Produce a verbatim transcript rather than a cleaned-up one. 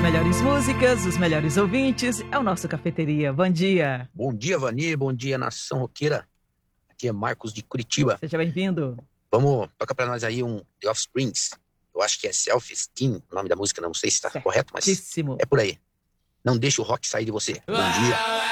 melhores músicas, os melhores ouvintes, é o nosso Cafeteria. Bom dia. Bom dia, Vani. Bom dia, nação roqueira. Aqui é Marcos de Curitiba. Seja bem-vindo. Vamos, toca pra nós aí um The Offsprings. Eu acho que é Self-Esteem, o nome da música, não sei se está correto, mas Certíssimo. é por aí. Não deixe o rock sair de você. Bom dia.